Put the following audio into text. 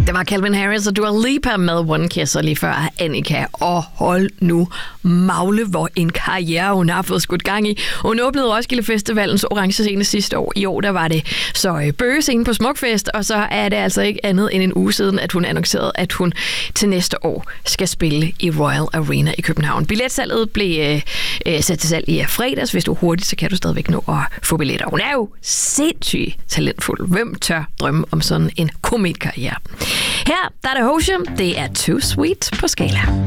Det var Calvin Harris og Dua Lipa med One Kiss, og lige før Annika. Og hold nu magle, hvor en karriere hun har fået skudt gang i. Hun åbnede Roskilde Festivalens orange scene sidste år. I år der var det så bøgescene på Smukfest, og så er det altså ikke andet end en uge siden, at hun annoncerede, at hun til næste år skal spille i Royal Arena i København. Billetsalget blev sat til salg i fredags. Hvis du er hurtigt, så kan du stadigvæk nå at få billetter. Hun er jo sindssygt talentfuld. Hvem tør drømme om sådan en kometkarriere? Her der er det Hosium. Det er Too Sweet på Skala.